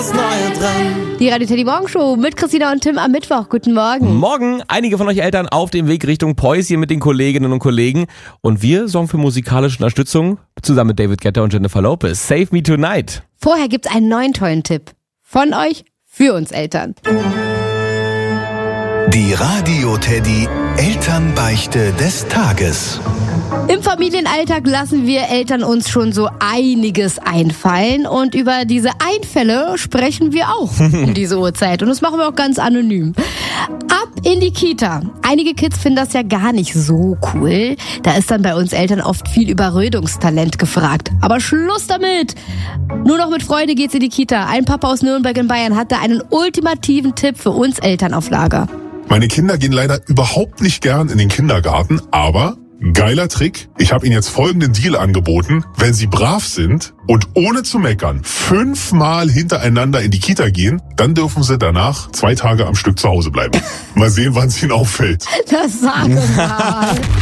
Die Radio Teddy Morgenshow mit Christina und Tim am Mittwoch. Guten Morgen. Morgen, einige von euch Eltern auf dem Weg Richtung Päuschen mit den Kolleginnen und Kollegen. Und wir sorgen für musikalische Unterstützung zusammen mit David Guetta und Jennifer Lopez. Save Me Tonight. Vorher gibt's einen neuen tollen Tipp. Von euch für uns Eltern. Die Radio Teddy Elternbeichte des Tages. Im Familienalltag lassen wir Eltern uns schon so einiges einfallen und über diese Einfälle sprechen wir auch um diese Uhrzeit und das machen wir auch ganz anonym. Ab in die Kita. Einige Kids finden das ja gar nicht so cool. Da ist dann bei uns Eltern oft viel Überredungstalent gefragt. Aber Schluss damit! Nur noch mit Freude geht's in die Kita. Ein Papa aus Nürnberg in Bayern hat da einen ultimativen Tipp für uns Eltern auf Lager. Meine Kinder gehen leider überhaupt nicht gern in den Kindergarten, aber geiler Trick. Ich habe ihnen jetzt folgenden Deal angeboten. Wenn sie brav sind und ohne zu meckern 5-mal hintereinander in die Kita gehen, dann dürfen sie danach 2 Tage am Stück zu Hause bleiben. Mal sehen, wann es ihnen auffällt. Das sage mal.